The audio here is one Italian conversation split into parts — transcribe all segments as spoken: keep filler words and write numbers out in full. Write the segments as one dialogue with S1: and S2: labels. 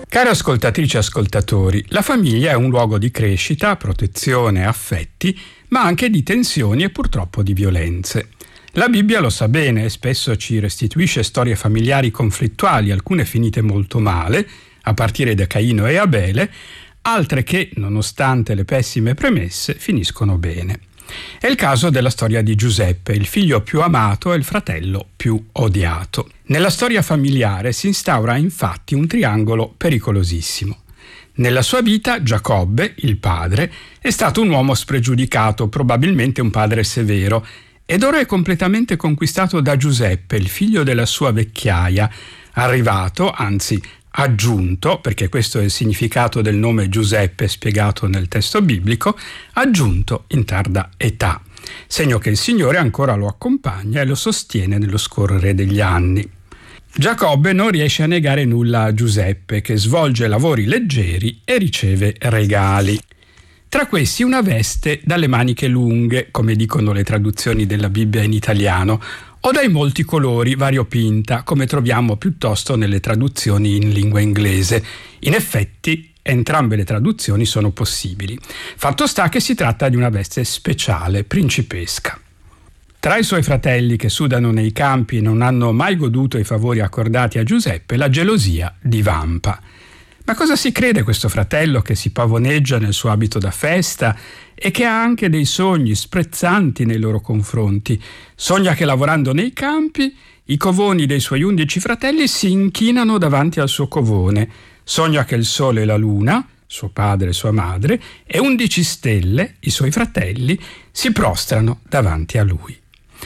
S1: Cari ascoltatrici e ascoltatori, la famiglia è un luogo di crescita, protezione, affetti, ma anche di tensioni e purtroppo di violenze. La Bibbia lo sa bene e spesso ci restituisce storie familiari conflittuali, alcune finite molto male, a partire da Caino e Abele, altre che, nonostante le pessime premesse, finiscono bene. È il caso della storia di Giuseppe, il figlio più amato e il fratello più odiato. Nella storia familiare si instaura infatti un triangolo pericolosissimo. Nella sua vita Giacobbe, il padre, è stato un uomo spregiudicato, probabilmente un padre severo, ed ora è completamente conquistato da Giuseppe, il figlio della sua vecchiaia, arrivato, anzi aggiunto, perché questo è il significato del nome Giuseppe spiegato nel testo biblico, aggiunto in tarda età, segno che il Signore ancora lo accompagna e lo sostiene nello scorrere degli anni. Giacobbe non riesce a negare nulla a Giuseppe, che svolge lavori leggeri e riceve regali. Tra questi una veste dalle maniche lunghe, come dicono le traduzioni della Bibbia in italiano, o dai molti colori variopinta, come troviamo piuttosto nelle traduzioni in lingua inglese. In effetti, entrambe le traduzioni sono possibili. Fatto sta che si tratta di una veste speciale, principesca. Tra i suoi fratelli che sudano nei campi e non hanno mai goduto i favori accordati a Giuseppe, la gelosia divampa. Ma cosa si crede questo fratello che si pavoneggia nel suo abito da festa e che ha anche dei sogni sprezzanti nei loro confronti? Sogna che lavorando nei campi i covoni dei suoi undici fratelli si inchinano davanti al suo covone. Sogna che il sole e la luna, suo padre e sua madre, e undici stelle, i suoi fratelli, si prostrano davanti a lui.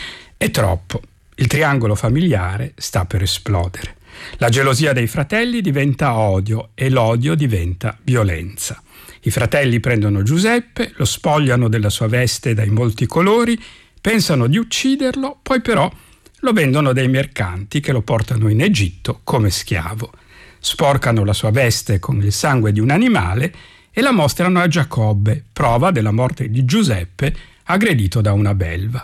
S1: È troppo. Il triangolo familiare sta per esplodere. La gelosia dei fratelli diventa odio e l'odio diventa violenza. I fratelli prendono Giuseppe, lo spogliano della sua veste dai molti colori, pensano di ucciderlo, poi però lo vendono dai mercanti che lo portano in Egitto come schiavo. Sporcano la sua veste con il sangue di un animale e la mostrano a Giacobbe, prova della morte di Giuseppe aggredito da una belva.